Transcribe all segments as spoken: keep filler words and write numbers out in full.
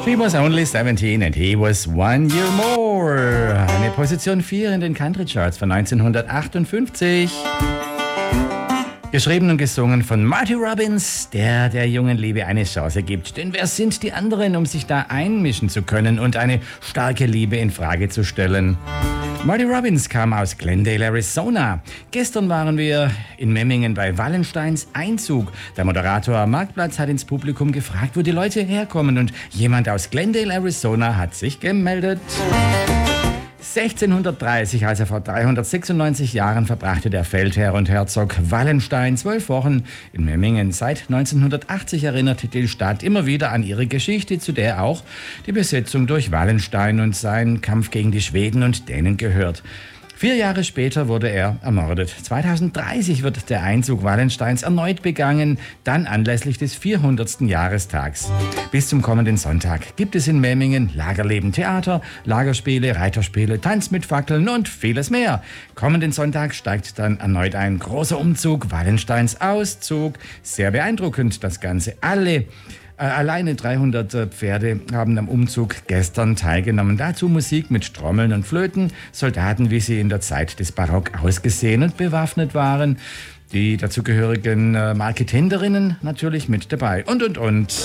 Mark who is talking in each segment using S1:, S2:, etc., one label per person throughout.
S1: She was only seventeen and he was one year more. Eine Position vier in den Country Charts von neunzehnhundertachtundfünfzig. Geschrieben und gesungen von Marty Robbins, der der jungen Liebe eine Chance gibt. Denn wer sind die anderen, um sich da einmischen zu können und eine starke Liebe in Frage zu stellen? Marty Robbins kam aus Glendale, Arizona. Gestern waren wir in Memmingen bei Wallensteins Einzug. Der Moderator am Marktplatz hat ins Publikum gefragt, wo die Leute herkommen. Und jemand aus Glendale, Arizona hat sich gemeldet. sechzehnhundertdreißig, also vor dreihundertsechsundneunzig Jahren, verbrachte der Feldherr und Herzog Wallenstein zwölf Wochen in Memmingen. Seit neunzehnhundertachtzig erinnert die Stadt immer wieder an ihre Geschichte, zu der auch die Besetzung durch Wallenstein und sein Kampf gegen die Schweden und Dänen gehört. Vier Jahre später wurde er ermordet. zweitausenddreißig wird der Einzug Wallensteins erneut begangen, dann anlässlich des vierhundertsten Jahrestags. Bis zum kommenden Sonntag gibt es in Memmingen Lagerleben, Theater, Lagerspiele, Reiterspiele, Tanz mit Fackeln und vieles mehr. Kommenden Sonntag steigt dann erneut ein großer Umzug, Wallensteins Auszug. Sehr beeindruckend das Ganze. Alle Äh, alleine dreihundert Pferde haben am Umzug gestern teilgenommen. Dazu Musik mit Trommeln und Flöten, Soldaten, wie sie in der Zeit des Barock ausgesehen und bewaffnet waren. Die dazugehörigen äh, Marketenderinnen natürlich mit dabei und, und, und.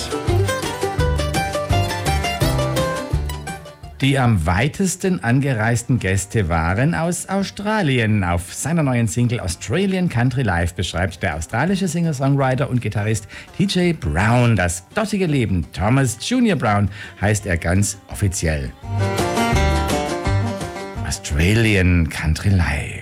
S1: Die am weitesten angereisten Gäste waren aus Australien. Auf seiner neuen Single Australian Country Life beschreibt der australische Singer-Songwriter und Gitarrist T J Brown das dortige Leben. Thomas Junior Brown heißt er ganz offiziell. Australian Country Life.